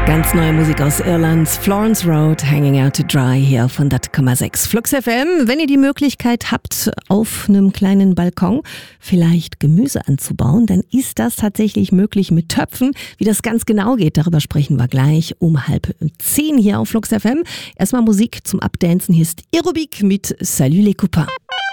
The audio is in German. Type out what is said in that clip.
Ganz neue Musik aus Irland, Florence Road, Hanging Out to Dry hier auf 100,6 Flux FM. Wenn ihr die Möglichkeit habt, auf einem kleinen Balkon vielleicht Gemüse anzubauen, dann ist das tatsächlich möglich mit Töpfen. Wie das ganz genau geht, darüber sprechen wir gleich um 9:30 hier auf Flux FM. Erstmal Musik zum Abdancen. Hier ist Aerobic mit Salut les copains.